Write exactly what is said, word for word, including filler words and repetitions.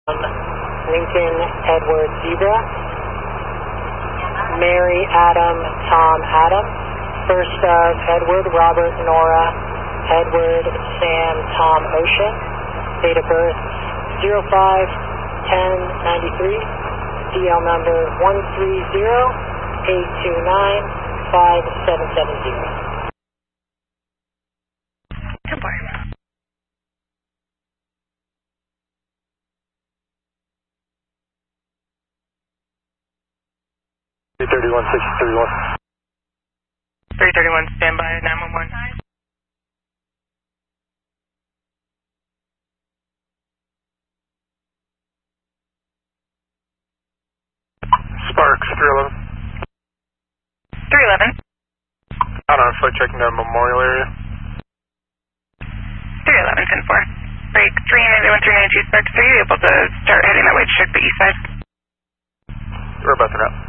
Lincoln Edward Zebra, Mary Adam Tom Adam, first of Edward Robert Nora Edward Sam Tom Ocean, date of birth zero five ten ninety-three, D L number one three zero eight two nine five seven seven zero. three thirty-one, six thirty-one. three thirty-one, standby, nine one one. Sparks, three eleven. three eleven. Out on foot, checking the Memorial area. three eleven, ten four. Break three nine one three nine two, Sparks, are you able to start heading that way to check the east side? We're about to know.